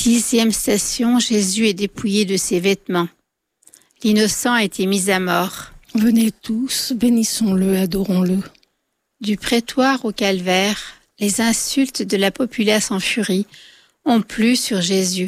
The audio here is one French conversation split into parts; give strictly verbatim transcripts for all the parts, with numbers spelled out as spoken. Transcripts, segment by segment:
Dixième station, Jésus est dépouillé de ses vêtements. L'innocent a été mis à mort. Venez tous, bénissons-le, adorons-le. Du prétoire au calvaire, les insultes de la populace en furie ont plu sur Jésus.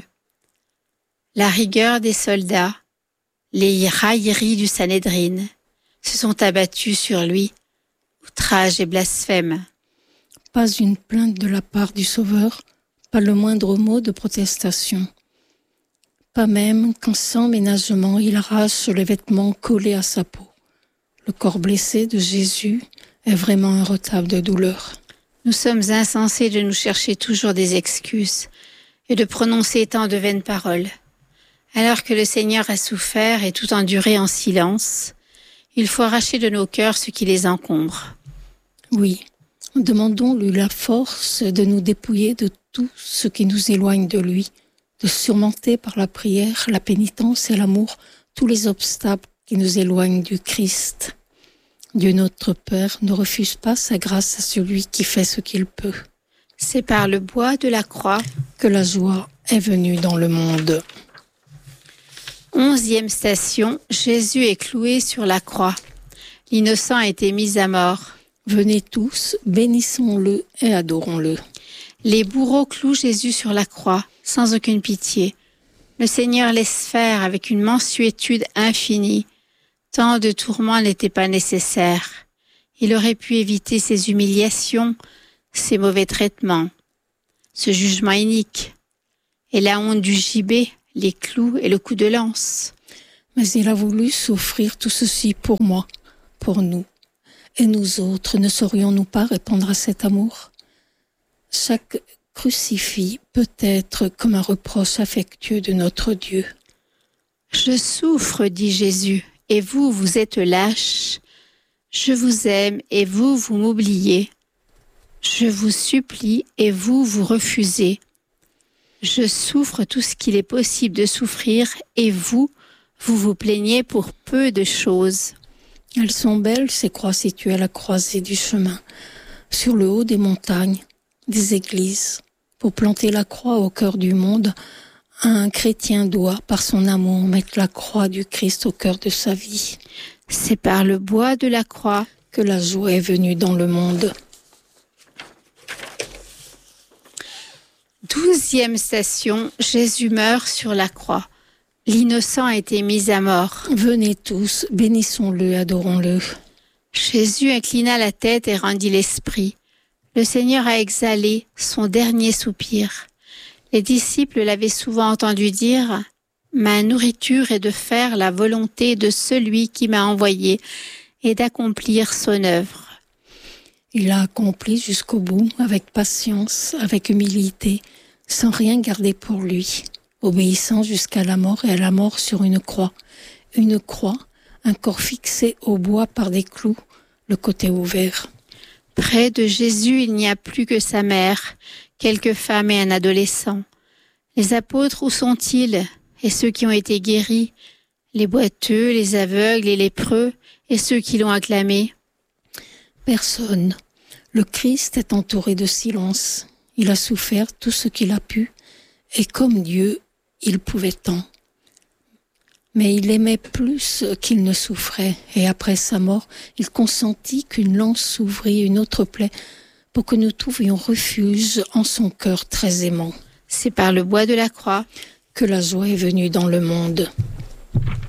La rigueur des soldats, les railleries du Sanhédrin se sont abattues sur lui, outrage et blasphème. Pas une plainte de la part du Sauveur, pas le moindre mot de protestation. Pas même qu'en sans ménagement il arrache les vêtements collés à sa peau. Le corps blessé de Jésus est vraiment un retable de douleur. Nous sommes insensés de nous chercher toujours des excuses et de prononcer tant de vaines paroles. Alors que le Seigneur a souffert et tout enduré en silence, il faut arracher de nos cœurs ce qui les encombre. Oui, demandons-lui la force de nous dépouiller de tout ce qui nous éloigne de lui, de surmonter par la prière, la pénitence et l'amour tous les obstacles qui nous éloignent du Christ. Dieu notre Père ne refuse pas sa grâce à celui qui fait ce qu'il peut. C'est par le bois de la croix que la joie est venue dans le monde. Onzième station, Jésus est cloué sur la croix. L'innocent a été mis à mort. Venez tous, bénissons-le et adorons-le. Les bourreaux clouent Jésus sur la croix, sans aucune pitié. Le Seigneur laisse faire avec une mansuétude infinie. Tant de tourments n'étaient pas nécessaires. Il aurait pu éviter ces humiliations, ces mauvais traitements, ce jugement inique, et la honte du gibet, les clous et le coup de lance. Mais il a voulu souffrir tout ceci pour moi, pour nous. Et nous autres, ne saurions-nous pas répondre à cet amour ? Chaque crucifix peut être comme un reproche affectueux de notre Dieu. « Je souffre, dit Jésus, et vous, vous êtes lâches. Je vous aime, et vous, vous m'oubliez. Je vous supplie, et vous, vous refusez. Je souffre tout ce qu'il est possible de souffrir, et vous, vous vous plaignez pour peu de choses. » Elles sont belles, ces croix situées à la croisée du chemin, sur le haut des montagnes, des églises. Pour planter la croix au cœur du monde, un chrétien doit, par son amour, mettre la croix du Christ au cœur de sa vie. C'est par le bois de la croix que la joie est venue dans le monde. Douzième station, Jésus meurt sur la croix. L'innocent a été mis à mort. Venez tous, bénissons-le, adorons-le. Jésus inclina la tête et rendit l'esprit. Le Seigneur a exhalé son dernier soupir. Les disciples l'avaient souvent entendu dire « Ma nourriture est de faire la volonté de celui qui m'a envoyé et d'accomplir son œuvre. » Il l'a accompli jusqu'au bout, avec patience, avec humilité, sans rien garder pour lui, obéissant jusqu'à la mort et à la mort sur une croix. Une croix, un corps fixé au bois par des clous, le côté ouvert. Près de Jésus, il n'y a plus que sa mère, quelques femmes et un adolescent. Les apôtres, où sont-ils? Et ceux qui ont été guéris? Les boiteux, les aveugles, les lépreux, et ceux qui l'ont acclamé? Personne. Le Christ est entouré de silence. Il a souffert tout ce qu'il a pu, et comme Dieu, il pouvait tant. Mais il aimait plus qu'il ne souffrait, et après sa mort, il consentit qu'une lance s'ouvrit, une autre plaie, pour que nous trouvions refuge en son cœur très aimant. C'est par le bois de la croix que la joie est venue dans le monde.